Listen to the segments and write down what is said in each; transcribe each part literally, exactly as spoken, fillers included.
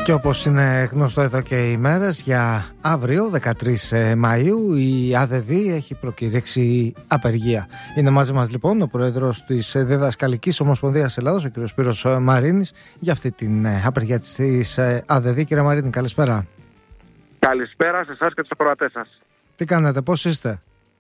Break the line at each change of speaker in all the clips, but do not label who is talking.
Και όπως είναι γνωστό εδώ και οι μέρες, για αύριο δεκατρείς Μαΐου η ΑΔΔ έχει προκηρύξει απεργία. Είναι μαζί μας λοιπόν ο πρόεδρος της Διδασκαλικής Ομοσπονδίας Ελλάδος, ο κ. Σπύρος Μαρίνης, για αυτή την απεργία της ΑΔΔ. Κύριε Μαρίνη, καλησπέρα.
Καλησπέρα σε εσάς και τους ακροατές σας.
Τι κάνετε, πώς είστε?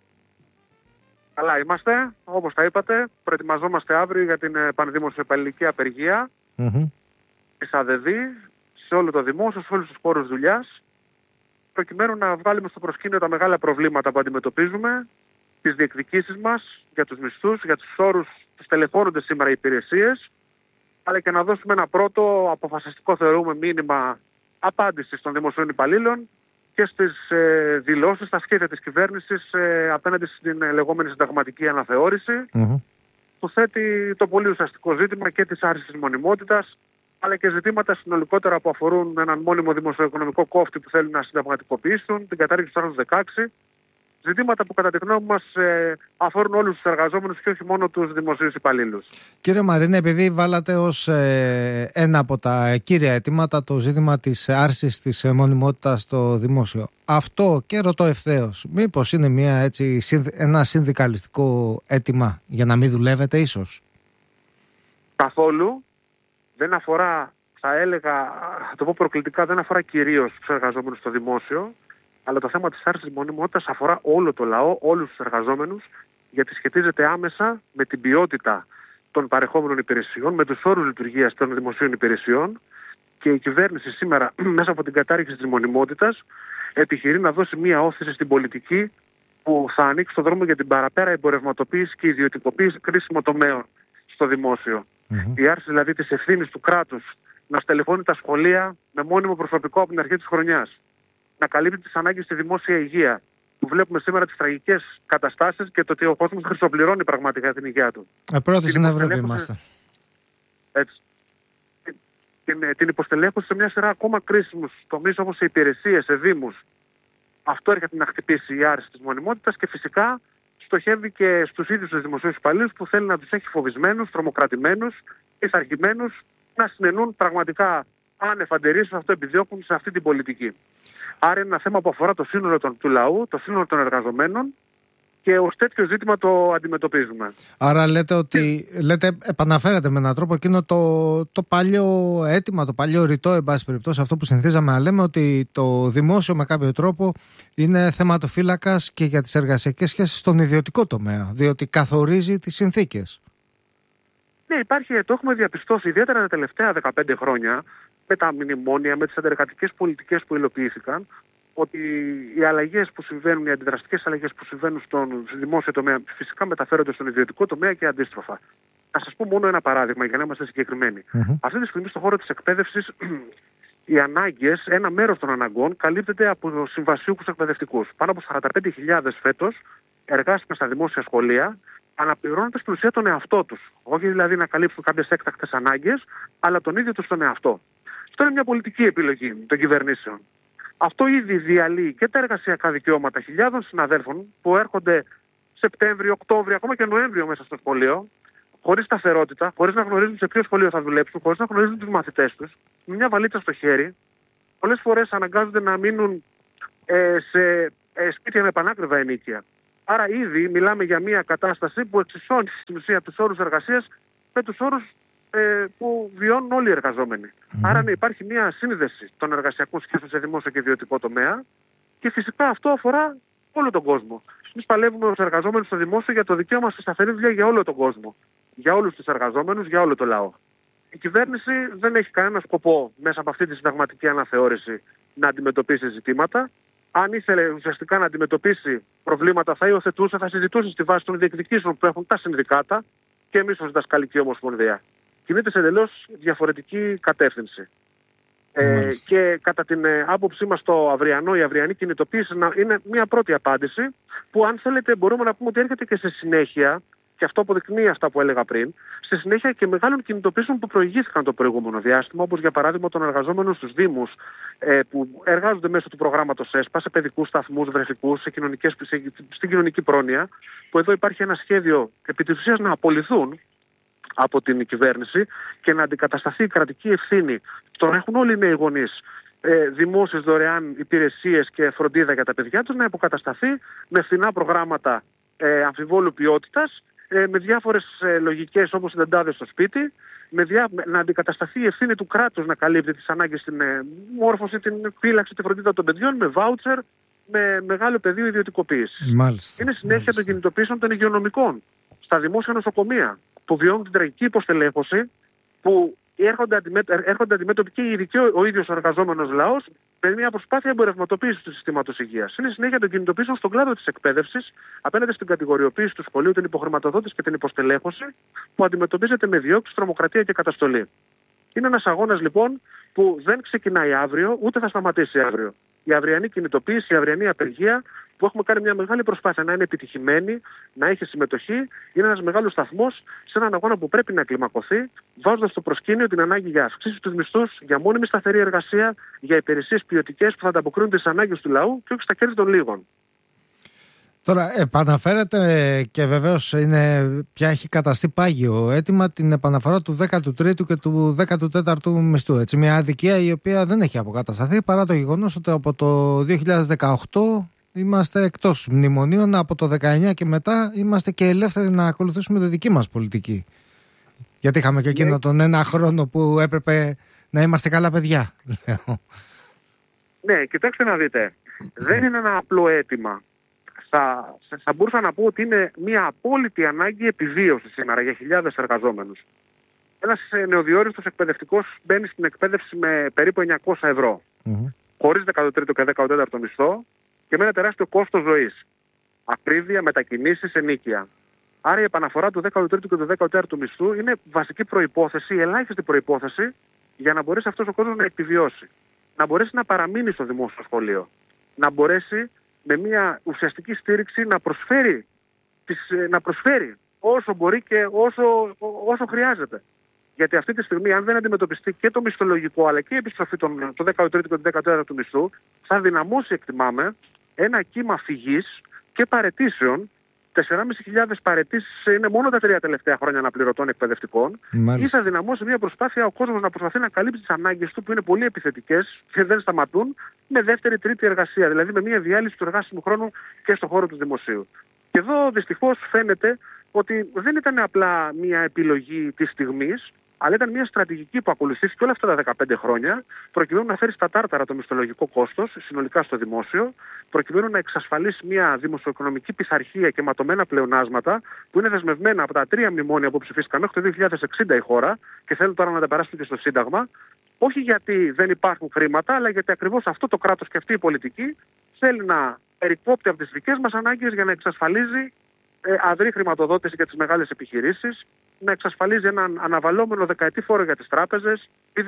Καλά είμαστε, όπως τα είπατε. Προετοιμαζόμαστε αύριο για την πανδημοσιο υπαλληλική απεργία mm-hmm. της ΑΔΔ, σε όλο το δημόσιο, σε όλους τους χώρους δουλειάς, προκειμένου να βγάλουμε στο προσκήνιο τα μεγάλα προβλήματα που αντιμετωπίζουμε, τις διεκδικήσεις μας για τους μισθούς, για τους όρους, τους τελεχώνονται σήμερα οι υπηρεσίες, αλλά και να δώσουμε ένα πρώτο αποφασιστικό, θεωρούμε, μήνυμα απάντησης των δημοσίων υπαλλήλων και στις ε, δηλώσεις, στα σχέδια της κυβέρνησης ε, απέναντι στην ε, λεγόμενη συνταγματική αναθεώρηση, mm-hmm. που θέτει το πολύ ουσιαστικό ζήτημα και της άρσης της μονιμότητας, αλλά και ζητήματα συνολικότερα που αφορούν έναν μόνιμο δημοσιοοικονομικό κόφτη που θέλουν να συνταγματικοποιήσουν, την κατάργηση του άρθρου δεκαέξι. Ζητήματα που κατά τη γνώμη μας ε, αφορούν όλους τους εργαζόμενους και όχι μόνο τους δημοσίους υπαλλήλους.
Κύριε Μαρίνη, επειδή βάλατε ως ε, ένα από τα κύρια αιτήματα το ζήτημα της άρσης της μονιμότητας στο δημόσιο, αυτό και ρωτώ ευθέως, μήπως είναι μια, έτσι, ένα συνδικαλιστικό αίτημα για να μην δουλεύετε ίσως?
Καθόλου. Δεν αφορά, θα έλεγα, θα το πω προκλητικά, δεν αφορά κυρίως τους εργαζόμενους στο δημόσιο, αλλά το θέμα της άρσης της μονιμότητας αφορά όλο το λαό, όλους τους εργαζόμενους, γιατί σχετίζεται άμεσα με την ποιότητα των παρεχόμενων υπηρεσιών, με τους όρους λειτουργίας των δημοσίων υπηρεσιών, και η κυβέρνηση σήμερα, μέσα από την κατάργηση της μονιμότητας, επιχειρεί να δώσει μία όθηση στην πολιτική που θα ανοίξει το δρόμο για την παραπέρα εμπορευματοποίηση και ιδιωτικοποίηση κρίσιμων τομέων στο δημόσιο. Mm-hmm. Η άρση δηλαδή της ευθύνης του κράτους να στελεχώνει τα σχολεία με μόνιμο προσωπικό από την αρχή της χρονιάς, να καλύπτει τις ανάγκες στη δημόσια υγεία, που βλέπουμε σήμερα τις τραγικές καταστάσεις και το ότι ο κόσμος χρυσοπληρώνει πραγματικά την υγεία του.
Ε, πρώτοι στην Ευρώπη είμαστε.
Έτσι. Την, την υποστελέχωση σε μια σειρά ακόμα κρίσιμους τομείς, όπως σε υπηρεσίες, σε δήμους. Αυτό έρχεται να χτυπήσει η άρση της μονιμότητας και φυσικά στοχεύει και στους ίδιους τους δημοσίους υπαλλήλους που θέλει να τους έχει φοβισμένους, τρομοκρατημένους, πειθαρχημένους, να συνενούν πραγματικά άνευ αντιρρήσεως, αυτό επιδιώκουν σε αυτή την πολιτική. Άρα είναι ένα θέμα που αφορά το σύνολο των, του λαού, το σύνολο των εργαζομένων, και ως τέτοιο ζήτημα το αντιμετωπίζουμε.
Άρα λέτε ότι λέτε, επαναφέρατε με έναν τρόπο εκείνο το, το παλιό αίτημα, το παλιό ρητό, εν πάση περιπτώσει, αυτό που συνηθίζαμε να λέμε, ότι το δημόσιο με κάποιο τρόπο είναι θεματοφύλακας και για τις εργασιακές σχέσεις στον ιδιωτικό τομέα, διότι καθορίζει τις συνθήκες.
Ναι, υπάρχει, το έχουμε διαπιστώσει ιδιαίτερα τα τελευταία δεκαπέντε χρόνια, με τα μνημόνια, με τις αντεργατικές πολιτικές που υλοποιήθηκαν, ότι οι αλλαγές που συμβαίνουν, οι αντιδραστικές αλλαγές που συμβαίνουν στον δημόσιο τομέα φυσικά μεταφέρονται στον ιδιωτικό τομέα και αντίστροφα. Να σας πω μόνο ένα παράδειγμα για να είμαστε συγκεκριμένοι. Mm-hmm. Αυτή τη στιγμή στον χώρο της εκπαίδευσης οι ανάγκες, ένα μέρος των αναγκών καλύπτεται από συμβασιούχους εκπαιδευτικούς. Πάνω από σαράντα πέντε χιλιάδες φέτος εργάστηκαν στα δημόσια σχολεία, αναπληρώνοντας στην ουσία τον εαυτό τους. Όχι δηλαδή να καλύψουν κάποιες έκτακτες ανάγκες, αλλά τον ίδιο τους τον εαυτό. Αυτό είναι μια πολιτική επιλογή των κυβερνήσεων. Αυτό ήδη διαλύει και τα εργασιακά δικαιώματα χιλιάδων συναδέλφων που έρχονται Σεπτέμβριο, Οκτώβριο, ακόμα και Νοέμβριο μέσα στο σχολείο, χωρίς σταθερότητα, χωρίς να γνωρίζουν σε ποιο σχολείο θα δουλέψουν, χωρίς να γνωρίζουν τους μαθητές τους, με μια βαλίτσα στο χέρι. Πολλές φορές αναγκάζονται να μείνουν ε, σε ε, σπίτια με πανάκριβα ενοίκια. Άρα ήδη μιλάμε για μια κατάσταση που εξισώνει στην ουσία τους όρους εργασίας με τους όρους ε, που βιώνουν όλοι οι εργαζόμενοι. Mm. Άρα ναι, υπάρχει μια σύνδεση των εργασιακών σχέσεων σε δημόσιο και ιδιωτικό τομέα, και φυσικά αυτό αφορά όλο τον κόσμο. Εμείς παλεύουμε ως εργαζόμενοι στο δημόσιο για το δικαίωμα στη σταθερή δουλειά για όλο τον κόσμο. Για όλους τους εργαζόμενους, για όλο το λαό. Η κυβέρνηση δεν έχει κανένα σκοπό μέσα από αυτή τη συνταγματική αναθεώρηση να αντιμετωπίσει ζητήματα. Αν ήθελε ουσιαστικά να αντιμετωπίσει προβλήματα, θα υιοθετούσε, θα συζητούσε στη βάση των διεκδικήσεων που έχουν τα συνδικάτα και εμείς ως Διδασκαλική Ομοσπονδία. Κινείται σε εντελώς διαφορετική κατεύθυνση. Ε, και κατά την ε, άποψή μας το αυριανό, η αυριανή κινητοποίηση να, είναι μια πρώτη απάντηση που, αν θέλετε, μπορούμε να πούμε ότι έρχεται και σε συνέχεια, και αυτό αποδεικνύει αυτά που έλεγα πριν, στη συνέχεια και μεγάλων κινητοποίησεων που προηγήθηκαν το προηγούμενο διάστημα, όπως για παράδειγμα των εργαζόμενων στους Δήμους ε, που εργάζονται μέσω του προγράμματος ΕΣΠΑ, σε παιδικούς σταθμούς, βρεφικούς, σε κοινωνικές, σε, στην κοινωνική πρόνοια, που εδώ υπάρχει ένα σχέδιο επί της ουσίας να απολυθούν από την κυβέρνηση και να αντικατασταθεί η κρατική ευθύνη. Τώρα έχουν όλοι οι νέοι γονείς ε, δημόσιες δωρεάν υπηρεσίες και φροντίδα για τα παιδιά τους, να υποκατασταθεί με φθηνά προγράμματα ε, αμφιβόλου ποιότητας, ε, με διάφορες ε, λογικές όπως οι δεντάδες στο σπίτι, με διά, να αντικατασταθεί η ευθύνη του κράτους να καλύπτει τις ανάγκες στην ε, μόρφωση, την φύλαξη, τη φροντίδα των παιδιών, με βάουτσερ, με μεγάλο πεδίο ιδιωτικοποίησης.
Μάλιστα.
Είναι συνέχεια
Μάλιστα.
των κινητοποιήσεων των υγειονομικών στα δημόσια νοσοκομεία, που βιώνουν την τραγική υποστελέχωση, που έρχονται, αντιμέτω, έρχονται αντιμέτωποι και οι ειδικοί, ο ίδιος ο εργαζόμενος λαός, με μια προσπάθεια εμπορευματοποίησης του συστήματος υγείας. Είναι συνέχεια των κινητοποιήσεων στον κλάδο της εκπαίδευσης, απέναντι στην κατηγοριοποίηση του σχολείου, την υποχρηματοδότηση και την υποστελέχωση, που αντιμετωπίζεται με διώξεις, τρομοκρατία και καταστολή. Είναι ένας αγώνας λοιπόν που δεν ξεκινάει αύριο, ούτε θα σταματήσει αύριο. Η αυριανή κινητοποίηση, η αυριανή απεργία, που έχουμε κάνει μια μεγάλη προσπάθεια να είναι επιτυχημένη, να έχει συμμετοχή, είναι ένας μεγάλος σταθμός σε έναν αγώνα που πρέπει να κλιμακωθεί, βάζοντας στο προσκήνιο την ανάγκη για αυξήσεις στους μισθούς, για μόνιμη σταθερή εργασία, για υπηρεσίες ποιοτικές που θα ανταποκρίνονται στις ανάγκες του λαού και όχι στα κέρδη των λίγων.
Τώρα επαναφέρεται και βεβαίως είναι, πια έχει καταστεί πάγιο αίτημα την επαναφορά του δέκατου τρίτου και του δέκατου τέταρτου μισθού. Έτσι, μια αδικία η οποία δεν έχει αποκατασταθεί παρά το γεγονός ότι από το δύο χιλιάδες δεκαοκτώ είμαστε εκτός μνημονίων, από το δεκαεννιά και μετά είμαστε και ελεύθεροι να ακολουθήσουμε τη δική μας πολιτική. Γιατί είχαμε και εκείνο τον ένα χρόνο που έπρεπε να είμαστε καλά παιδιά.
Ναι, κοιτάξτε να δείτε. Δεν είναι ένα απλό αίτημα. Θα, θα μπορούσα να πω ότι είναι μια απόλυτη ανάγκη επιβίωσης σήμερα για χιλιάδες εργαζόμενους. Ένας νεοδιόριστος εκπαιδευτικός μπαίνει στην εκπαίδευση με περίπου εννιακόσια ευρώ, mm-hmm. χωρίς δέκατο τρίτο και δέκατο τέταρτο μισθό και με ένα τεράστιο κόστος ζωής. Ακρίβεια, μετακινήσεις, ενίκεια. Άρα η επαναφορά του δέκατου τρίτου και του δέκατου τέταρτου μισθού είναι βασική προϋπόθεση, η ελάχιστη προϋπόθεση για να μπορέσει αυτός ο κόσμος να επιβιώσει. Να μπορέσει να παραμείνει στο δημόσιο σχολείο. Να μπορέσει με μια ουσιαστική στήριξη να προσφέρει, να προσφέρει όσο μπορεί και όσο, όσο χρειάζεται. Γιατί αυτή τη στιγμή, αν δεν αντιμετωπιστεί και το μισθολογικό αλλά και η επιστροφή των, του δέκατου τρίτου και του δέκατου τέταρτου μισθού, θα δυναμώσει, εκτιμάμε, ένα κύμα φυγής και παραιτήσεων. τέσσερις χιλιάδες πεντακόσιες παραιτήσεις είναι μόνο τα τρία τελευταία χρόνια αναπληρωτών εκπαιδευτικών. Μάλιστα. Ή θα δυναμώσει μια προσπάθεια ο κόσμος να προσπαθεί να καλύψει τις ανάγκες του που είναι πολύ επιθετικές και δεν σταματούν, με δεύτερη-τρίτη εργασία. Δηλαδή με μια διάλυση του εργάσιμου χρόνου και στον χώρο του δημοσίου. Και εδώ δυστυχώς φαίνεται ότι δεν ήταν απλά μια επιλογή της στιγμής, αλλά ήταν μια στρατηγική που ακολουθήθηκε όλα αυτά τα δεκαπέντε χρόνια, προκειμένου να φέρει στα τάρταρα το μισθολογικό κόστος, συνολικά στο δημόσιο, προκειμένου να εξασφαλίσει μια δημοσιοοικονομική πειθαρχία και ματωμένα πλεονάσματα, που είναι δεσμευμένα από τα τρία μνημόνια που ψηφίστηκαν μέχρι το δύο χιλιάδες εξήντα η χώρα, και θέλουν τώρα να τα περάσουν και στο Σύνταγμα, όχι γιατί δεν υπάρχουν χρήματα, αλλά γιατί ακριβώς αυτό το κράτος και αυτή η πολιτική θέλει να περικόπτει από τις δικές μας ανάγκες για να εξασφαλίζει ε, αδρή χρηματοδότηση για τις μεγάλες επιχειρήσεις, να εξασφαλίζει έναν αναβαλλόμενο δεκαετή φόρο για τις τράπεζες,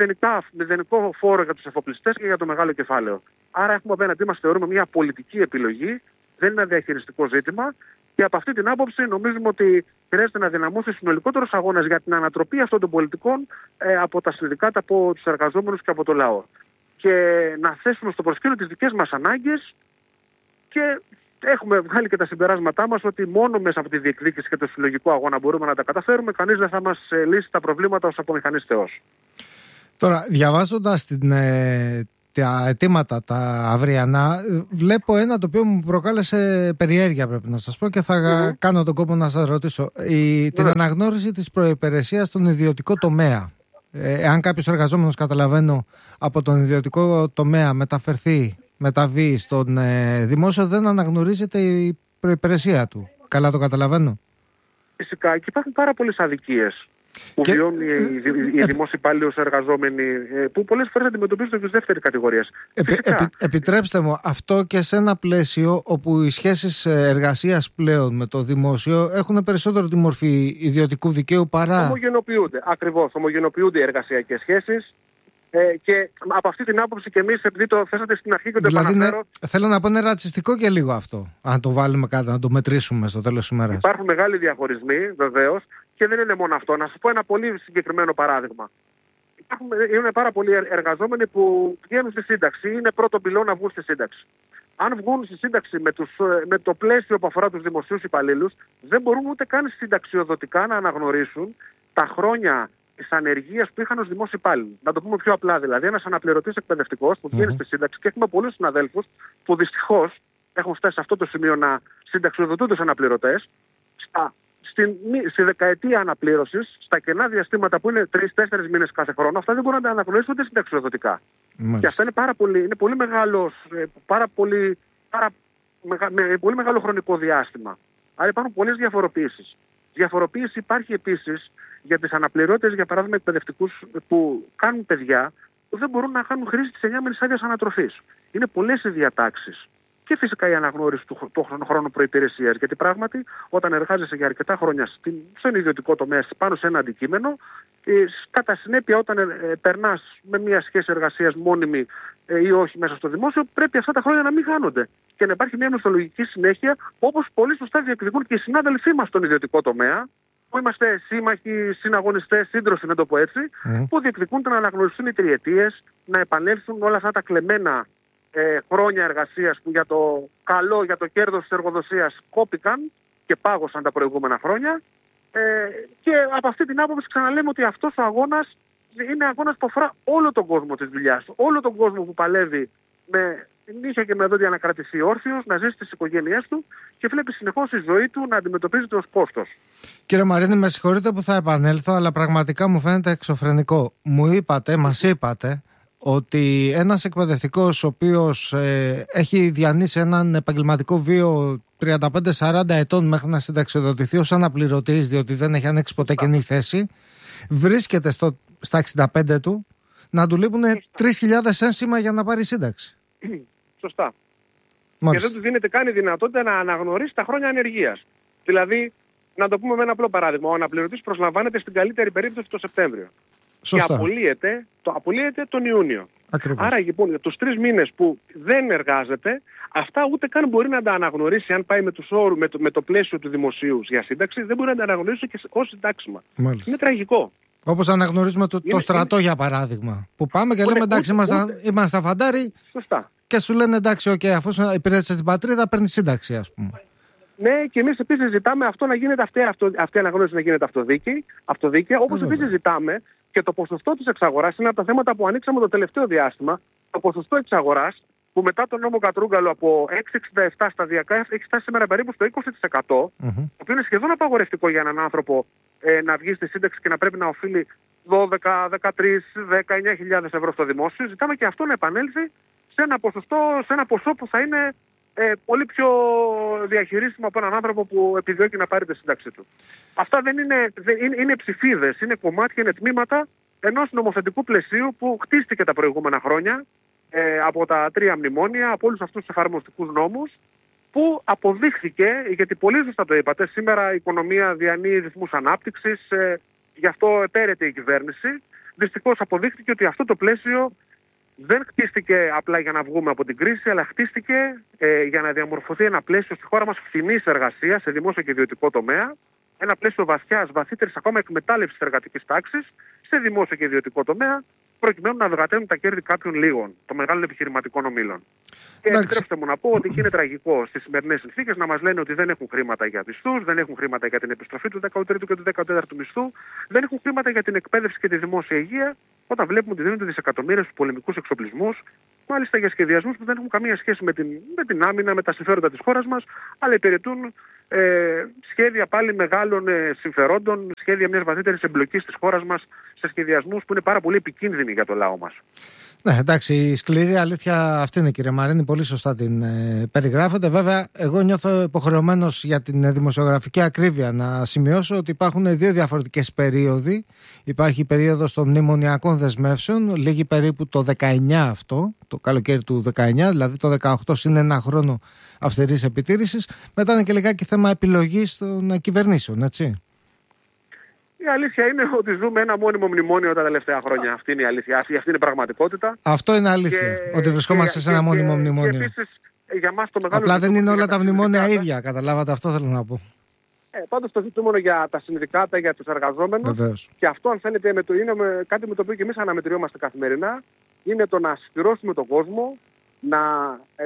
μηδενικό φόρο για τους εφοπλιστές και για το μεγάλο κεφάλαιο. Άρα έχουμε απέναντί μας, θεωρούμε, μια πολιτική επιλογή, δεν είναι ένα διαχειριστικό ζήτημα, και από αυτή την άποψη νομίζουμε ότι χρειάζεται να δυναμώσει συνολικότερος αγώνας για την ανατροπή αυτών των πολιτικών ε, από τα συνδικάτα, από τους εργαζόμενους και από το λαό. Και να θέσουμε στο προσκήνιο τις δικές μας ανάγκες, και έχουμε βγάλει και τα συμπεράσματά μας ότι μόνο μέσα από τη διεκδίκηση και το συλλογικό αγώνα μπορούμε να τα καταφέρουμε. Κανείς δεν θα μας λύσει τα προβλήματα ως απομηχανής Θεός.
Τώρα, διαβάζοντας την, ε, τα αιτήματα τα αυριανά, βλέπω ένα το οποίο μου προκάλεσε περιέργεια, πρέπει να σας πω, και θα mm-hmm. κάνω τον κόπο να σας ρωτήσω. Η, την mm-hmm. αναγνώριση της προϋπηρεσίας στον ιδιωτικό τομέα. Ε, εάν κάποιος εργαζόμενος, καταλαβαίνω, από τον ιδιωτικό τομέα μεταφερθεί, μεταβεί στον ε, δημόσιο, δεν αναγνωρίζεται η προϋπηρεσία του. Καλά το καταλαβαίνω?
Φυσικά, και υπάρχουν πάρα πολλές αδικίες που και... βιώνουν οι, οι, οι δημόσιοι υπάλληλοι ως εργαζόμενοι, που πολλές φορές αντιμετωπίζονται ως δεύτερη κατηγορία.
Επι, επι, επιτρέψτε μου, αυτό και σε ένα πλαίσιο όπου οι σχέσεις εργασίας πλέον με το δημόσιο έχουν περισσότερο τη μορφή ιδιωτικού δικαίου παρά...
Ομογενοποιούνται, ακριβώς. Ομογενοποιούνται οι εργασιακές σχέσεις. Ε, και από αυτή την άποψη και εμείς, επειδή το θέσατε στην αρχή και το
δηλαδή
επαναφέρω...
Ναι, θέλω να πω, είναι ρατσιστικό και λίγο αυτό, αν το βάλουμε κάτω, να το μετρήσουμε στο τέλος της ημέρας.
Υπάρχουν μεγάλοι διαχωρισμοί, βεβαίως, και δεν είναι μόνο αυτό. Να σας πω ένα πολύ συγκεκριμένο παράδειγμα. Υπάρχουν, είναι πάρα πολλοί εργαζόμενοι που βγαίνουν στη σύνταξη, είναι πρώτο πυλό να βγουν στη σύνταξη. Αν βγουν στη σύνταξη με, τους, με το πλαίσιο που αφορά τους δημοσίους υπαλλήλους, δεν μπορούν ούτε καν συνταξιοδοτικά να αναγνωρίσουν στα χρόνια της ανεργίας που είχαν ως δημόσιοι υπάλληλοι. Να το πούμε πιο απλά δηλαδή, ένας αναπληρωτής εκπαιδευτικός που βγαίνει mm-hmm. στη σύνταξη, και έχουμε πολλούς συναδέλφους που δυστυχώς έχουν φτάσει σε αυτό το σημείο να συνταξιοδοτούνται ως αναπληρωτές, στα, στην, στη δεκαετία αναπλήρωσης, στα κενά διαστήματα που είναι τρεις τέσσερις μήνες κάθε χρόνο, αυτά δεν μπορούν να τα αναγνωρίσουν ούτε συνταξιοδοτικά. Mm-hmm. Και αυτά είναι πάρα πολύ, είναι πολύ, μεγάλος, πάρα πολύ, πάρα, μεγα, με πολύ μεγάλο χρονικό διάστημα. Άρα υπάρχουν πολλές διαφοροποίησεις. Διαφοροποίηση υπάρχει επίσης για τις αναπληρώτες, για παράδειγμα εκπαιδευτικούς που κάνουν παιδιά που δεν μπορούν να κάνουν χρήση της εννιάμενης άδειας ανατροφής. Είναι πολλές οι διατάξεις. Και φυσικά η αναγνώριση του, του χρόνου προϋπηρεσίας. Γιατί πράγματι όταν εργάζεσαι για αρκετά χρόνια στην, στον ιδιωτικό τομέα πάνω σε ένα αντικείμενο, ε, κατά συνέπεια όταν ε, ε, περνάς με μια σχέση εργασίας μόνιμη ε, ή όχι μέσα στο δημόσιο, πρέπει αυτά τα χρόνια να μην χάνονται. Και να υπάρχει μια μισθολογική συνέχεια, όπως πολύ σωστά διεκδικούν και οι συνάδελφοί μας στον ιδιωτικό τομέα, που είμαστε σύμμαχοι, συναγωνιστές, σύντροφοι, να το πω έτσι, mm. που διεκδικούν το να αναγνωριστούν οι τριετίες, να επανέλθουν όλα αυτά τα κλεμμένα ε, χρόνια εργασίας που για το καλό, για το κέρδος της εργοδοσίας κόπηκαν και πάγωσαν τα προηγούμενα χρόνια. Ε, και από αυτή την άποψη ξαναλέμε ότι αυτός ο αγώνας είναι αγώνας που αφορά όλο τον κόσμο της δουλειάς, όλο τον κόσμο που παλεύει με νύχια και με δόντια να κρατηθεί όρθιος, να ζήσει στις οικογένειές του και βλέπει συνεχώς η ζωή του να αντιμετωπίζεται ως κόστος.
Κύριε Μαρίνη, με συγχωρείτε που θα επανέλθω, αλλά πραγματικά μου φαίνεται εξωφρενικό. Μου είπατε, μας είπατε, ότι ένας εκπαιδευτικός ο οποίος ε, έχει διανύσει έναν επαγγελματικό βίο τριάντα πέντε σαράντα ετών μέχρι να συνταξιοδοτηθεί ως αναπληρωτής, διότι δεν έχει ανοίξει ποτέ κοινή θέση, βρίσκεται στο, στα εξήντα πέντε του να του λείπουν τρεις χιλιάδες ένσημα για να πάρει σύνταξη.
Σωστά.
Μάλιστα.
Και δεν του δίνεται καν η δυνατότητα να αναγνωρίσει τα χρόνια ανεργίας. Δηλαδή, να το πούμε με ένα απλό παράδειγμα, ο αναπληρωτής προσλαμβάνεται στην καλύτερη περίπτωση το Σεπτέμβριο.
Σωστά.
Και απολύεται, το, απολύεται τον Ιούνιο.
Ακριβώς.
Άρα λοιπόν για τους τρεις μήνες που δεν εργάζεται, αυτά ούτε καν μπορεί να τα αναγνωρίσει αν πάει με, τους όρους, με, το, με το πλαίσιο του δημοσίου για σύνταξη, δεν μπορεί να τα αναγνωρίσει και ως συντάξιμα.
Μάλιστα.
Είναι τραγικό.
Όπως αναγνωρίζουμε το, είναι, το στρατό είναι... για παράδειγμα. Που πάμε και ούτε, λέμε εντάξει, είμαστε φαντάροι.
Σωστά.
Και σου λένε εντάξει, okay, αφού υπηρέτησε στην πατρίδα, παίρνει σύνταξη, ας πούμε.
Ναι, και εμείς επίσης ζητάμε αυτό να γίνεται, αυτή, αυτό, αυτή η αναγνώριση να γίνεται αυτοδίκαιη, αυτοδίκαια, όπως επίσης ζητάμε και το ποσοστό της εξαγοράς. Είναι από τα θέματα που ανοίξαμε το τελευταίο διάστημα. Το ποσοστό εξαγοράς, που μετά τον νόμο Κατρούγκαλο από έξι κόμμα εξήντα επτά σταδιακά έχει φτάσει σήμερα περίπου στο είκοσι τοις εκατό, mm-hmm. το οποίο είναι σχεδόν απαγορευτικό για έναν άνθρωπο ε, να βγει στη σύνταξη και να πρέπει να οφείλει δώδεκα, δεκατρείς, δεκαεννιά χιλιάδες ευρώ στο δημόσιο. Ζητάμε και αυτό να επανέλθει σε ένα ποσοστό, σε ένα ποσό που θα είναι ε, πολύ πιο διαχειρίσιμο από έναν άνθρωπο που επιδιώκει να πάρει τη σύνταξή του. Αυτά δεν είναι, δεν, είναι, είναι ψηφίδες, είναι κομμάτια, είναι τμήματα ενός νομοθετικού πλαισίου που χτίστηκε τα προηγούμενα χρόνια ε, από τα τρία μνημόνια, από όλους αυτούς τους εφαρμοστικούς νόμους, που αποδείχθηκε, γιατί πολύ σωστά το είπατε, σήμερα η οικονομία διανύει ρυθμούς ανάπτυξης, ε, γι' αυτό επέρεται η κυβέρνηση. Δυστυχώς αποδείχθηκε ότι αυτό το πλαίσιο δεν χτίστηκε απλά για να βγούμε από την κρίση, αλλά χτίστηκε ε, για να διαμορφωθεί ένα πλαίσιο στη χώρα μας φθηνής εργασίας σε δημόσιο και ιδιωτικό τομέα, ένα πλαίσιο βαθιάς, βαθύτερης ακόμα εκμετάλλευσης εργατικής τάξης σε δημόσιο και ιδιωτικό τομέα, προκειμένου να βγαταίνουν τα κέρδη κάποιων λίγων, των μεγάλων επιχειρηματικών ομίλων. Και επιτρέψτε μου να πω ότι είναι τραγικό στις σημερινές συνθήκες να μας λένε ότι δεν έχουν χρήματα για μισθούς, δεν έχουν χρήματα για την επιστροφή του δεκατρίτου και του δεκατέταρτου μισθού, δεν έχουν χρήματα για την εκπαίδευση και τη δημόσια υγεία, όταν βλέπουμε ότι δίνονται δισεκατομμύρια στους πολεμικούς εξοπλισμούς, μάλιστα για σχεδιασμούς που δεν έχουν καμία σχέση με την, με την άμυνα, με τα συμφέροντα της χώρας μας, αλλά υπηρετούν ε, σχέδια πάλι μεγάλων ε, συμφερόντων, σχέδια μιας βαθύτερης εμπλοκής της χώρας μας σε σχεδιασμούς που είναι πάρα πολύ επικίνδυνοι για το λαό μας.
Ναι, εντάξει, η σκληρή αλήθεια αυτή είναι, κύριε Μαρίνη, πολύ σωστά την ε, περιγράφετε. Βέβαια, εγώ νιώθω υποχρεωμένος για την δημοσιογραφική ακρίβεια να σημειώσω ότι υπάρχουν δύο διαφορετικές περίοδοι. Υπάρχει η περίοδος των μνημονιακών δεσμεύσεων, λίγη περίπου το δεκαεννιά αυτό, το καλοκαίρι του δεκαεννιά, δηλαδή το δεκαοκτώ είναι ένα χρόνο αυστηρής επιτήρησης. Μετά είναι και λιγάκι θέμα επιλογής των κυβερνήσεων, έτσι.
Η αλήθεια είναι ότι ζούμε ένα μόνιμο μνημόνιο τα τελευταία χρόνια. Αυτή είναι η αλήθεια. Αυτή είναι η πραγματικότητα.
Αυτό είναι αλήθεια. Και, ότι βρισκόμαστε και, σε ένα και, μόνιμο και, μνημόνιο. Και επίσης,
για μας το μεγάλο
απλά δεν είναι όλα τα μνημόνια τα ίδια. Καταλάβατε, αυτό θέλω να πω.
Ε, πάντως το ζητούμενο για τα συνδικάτα, για τους εργαζόμενους.
Βεβαίως.
Και αυτό, αν θέλετε, με το, είναι με, κάτι με το οποίο και εμείς αναμετριόμαστε καθημερινά. Είναι το να συσπυρώσουμε τον κόσμο, να ε,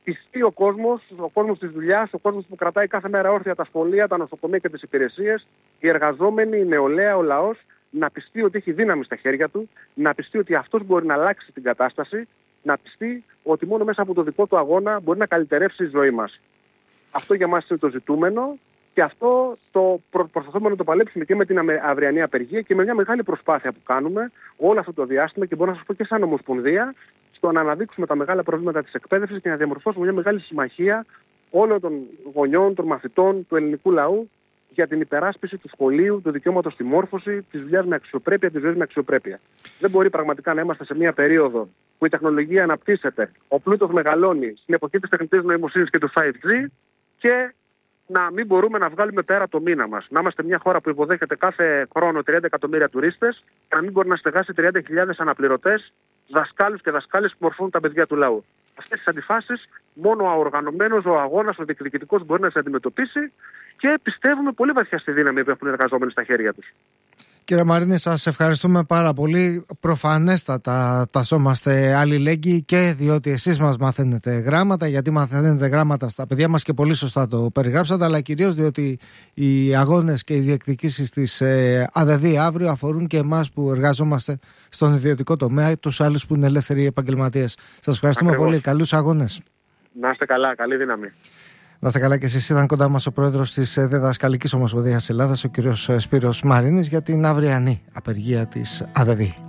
πιστεί ο κόσμος, ο κόσμος της δουλειάς, ο κόσμος που κρατάει κάθε μέρα όρθια τα σχολεία, τα νοσοκομεία και τις υπηρεσίες, οι εργαζόμενοι, η νεολαία, ο λαός, να πιστεί ότι έχει δύναμη στα χέρια του, να πιστεί ότι αυτός μπορεί να αλλάξει την κατάσταση, να πιστεί ότι μόνο μέσα από το δικό του αγώνα μπορεί να καλυτερεύσει η ζωή μας. Αυτό για μας είναι το ζητούμενο και αυτό το προ- προσπαθούμε να το παλέψουμε και με την αυριανή απεργία και με μια μεγάλη προσπάθεια που κάνουμε όλο αυτό το διάστημα και μπορώ να σας πω και σαν Ομοσπονδία, στο να αναδείξουμε τα μεγάλα προβλήματα της εκπαίδευσης και να διαμορφώσουμε μια μεγάλη συμμαχία όλων των γονιών, των μαθητών, του ελληνικού λαού για την υπεράσπιση του σχολείου, του δικαιώματος στη μόρφωση, της δουλειάς με αξιοπρέπεια, της ζωής με αξιοπρέπεια. Δεν μπορεί πραγματικά να είμαστε σε μια περίοδο που η τεχνολογία αναπτύσσεται, ο πλούτος μεγαλώνει στην εποχή της τεχνητής νοημοσύνης και του φάιβ τζι και να μην μπορούμε να βγάλουμε πέρα το μήνα μας. Να είμαστε μια χώρα που υποδέχεται κάθε χρόνο τριάντα εκατομμύρια τουρίστες και να μην μπορεί να στεγάσει τριάντα χιλιάδες αναπληρωτές, δασκάλους και δασκάλες που μορφώνουν τα παιδιά του λαού. Αυτές τις αντιφάσεις μόνο ο οργανωμένος, ο αγώνας, ο διεκδικητικός μπορεί να τις αντιμετωπίσει και πιστεύουμε πολύ βαθιά στη δύναμη που έχουν οι εργαζόμενοι στα χέρια τους.
Κύριε Μαρίνη, σας ευχαριστούμε πάρα πολύ. Προφανέστατα τασόμαστε αλληλέγγυοι και διότι εσείς μας μαθαίνετε γράμματα, γιατί μαθαίνετε γράμματα στα παιδιά μας και πολύ σωστά το περιγράψατε, αλλά κυρίως διότι οι αγώνες και οι διεκδικήσεις της ΑΔΔ αύριο αφορούν και εμάς που εργαζόμαστε στον ιδιωτικό τομέα, τους άλλους που είναι ελεύθεροι επαγγελματίες. Σας ευχαριστούμε Ακριβώς. πολύ. Καλούς αγώνες.
Να είστε καλά. Καλή δύναμη.
Να είστε καλά και εσείς. Ήταν κοντά μας ο πρόεδρος της Διδασκαλικής Ομοσπονδίας Ελλάδας, ο κ. Σπύρος Μαρίνης, για την αυριανή απεργία της ΑΔΔ.